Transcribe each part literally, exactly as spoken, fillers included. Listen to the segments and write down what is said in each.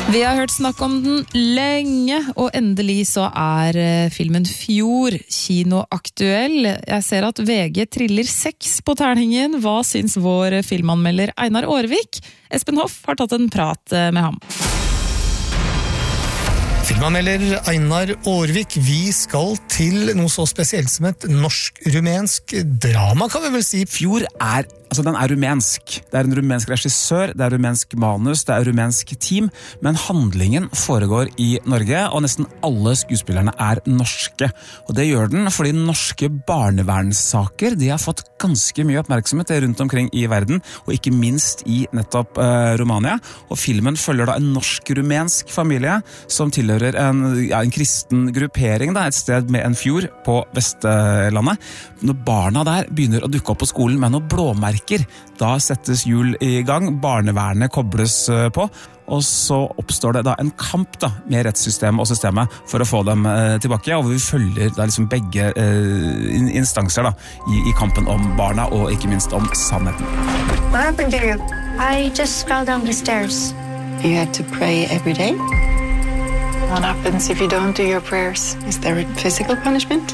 Vi har hørt snakk om den lenge, og endelig så er filmen Fjord kinoaktuell. Jeg ser at V G triller seks på terningen. Hva syns vår filmanmelder Einar Aarvik? Espen Hoff har tatt en prat med ham. Filmanmelder Einar Aarvik, vi skal til noe så spesielt som et norsk-rumensk drama, kan vi vel si. Fjord er, altså den er rumensk. Det er en rumensk regissør, det er rumensk manus, det er rumensk team, men handlingen foregår i Norge, og nesten alle skuespillerne er norske. Og det gjør den fordi norske barnevernssaker, de har fått ganske mye oppmerksomhet rundt omkring i verden, og ikke minst i nettopp eh, Romania. Og filmen følger da en norsk-rumensk familie som tilhører en, ja, en kristen gruppering, da, et sted med en fjord på Vestlandet. Når barna der begynner å dukke opp på skolen med noen blåmerker, da settes hjul i gang, barnevernet kobles på, og så oppstår det da en kamp da, med rettssystemet og systemet for å få dem eh, tilbake, og vi følger da liksom begge eh, instanser da, i, i kampen om barna, og ikke minst om sannheten. What happened to you? I just fell down the stairs. You had to pray every day? What happens if you don't do your prayers? Is there a physical punishment?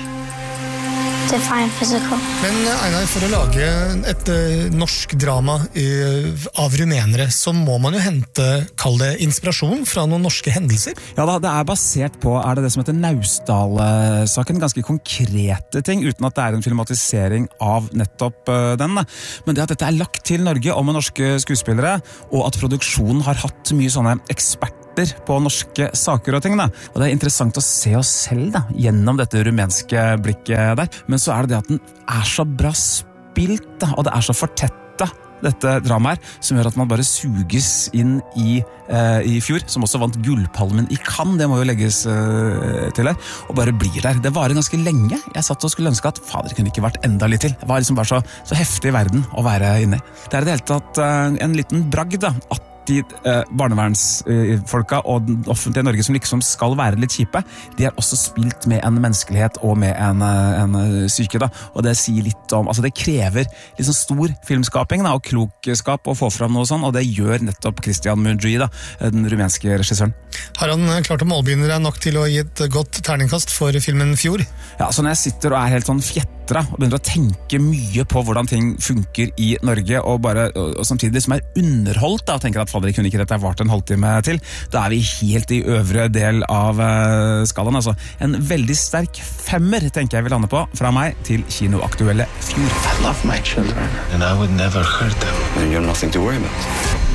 Define physical. Men Einar, for å lage et uh, norsk drama uh, av rumenere, så må man jo hente, kall det, inspirasjon fra noen norske hendelser. Ja da, det er basert på, er det det som heter Naustdal-saken, ganske konkrete ting, uten at det er en filmatisering av nettopp uh, den. Men det at dette er lagt til Norge og med norske skuespillere, og at produksjonen har hatt mye sånne eksperter på norske saker og ting da. Og det er interessant å se oss selv da, gjennom dette rumenske blikket der. Men så er det det at den er så bra spilt da, og det er så fortetta, dette dramaet her, som gjør at man bare suges inn i, eh, i Fjord, som også vant Gullpalmen i Cannes, det må jo legges eh, til her, og bare blir der. Det varer ganske lenge. Jeg satt og skulle ønske at fader, det kunne ikke vært enda litt til. Det var liksom bare så, så heftig i verden å være inne i. Det er i det hele tatt eh, en liten bragd da, at de eh, barnevernsfolka og den offentlige Norge som liksom skal være litt kjipe, de er også spilt med en menneskelighet og med en, en syke da, og det sier litt om, altså det krever liksom stor filmskaping da, og klokskap å få fram noe sånn, og det gjør nettopp Christian Mungi da, den rumenske regissøren. Har han klart å målbegynne deg nok til å gi et godt terningkast for filmen Fjord? Ja, så når jeg sitter og er helt sånn fjettra og begynner å tenke mye på hvordan ting funker i Norge, og, bare, og, og samtidig liksom er underholdt da, og tenker at fader, kunne ikke dette vart en halvtime til, da er vi helt i øvre del av uh, skalaen. Altså, en veldig sterk femmer, tenker jeg vi lander på, fra meg til kinoaktuelle Fjord. I love my children, and I would never hurt them. And you're nothing to worry about.